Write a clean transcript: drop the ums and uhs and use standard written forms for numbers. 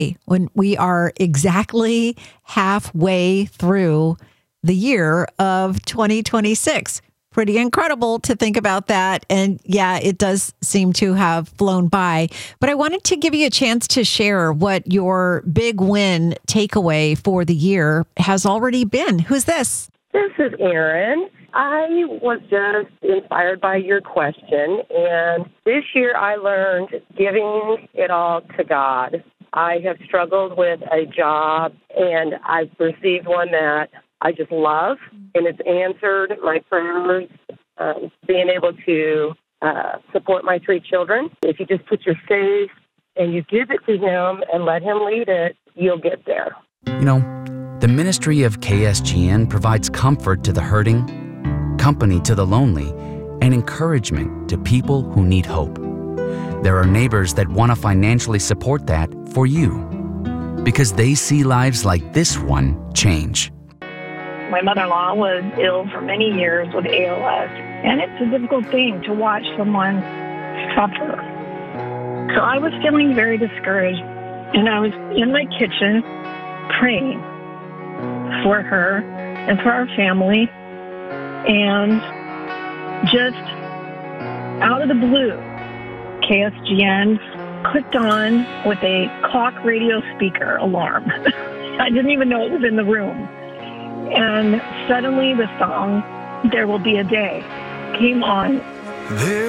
when we are exactly halfway through the year of 2026. Pretty incredible to think about that. And yeah, it does seem to have flown by. But I wanted to give you a chance to share what your big win takeaway for the year has already been. Who's this? This is Erin. I was just inspired by your question. And this year I learned giving it all to God. I have struggled with a job, and I've received one that I just love, and it's answered my prayers, being able to support my 3 children. If you just put your faith and you give it to Him and let Him lead it, you'll get there. You know, the ministry of KSGN provides comfort to the hurting, company to the lonely, and encouragement to people who need hope. There are neighbors that want to financially support that for you because they see lives like this one change. My mother-in-law was ill for many years with ALS, and it's a difficult thing to watch someone suffer. So I was feeling very discouraged, and I was in my kitchen praying for her and for our family, and just out of the blue, KSGN clicked on with a clock radio speaker alarm. I didn't even know it was in the room. And suddenly the song, There Will Be a Day, came on.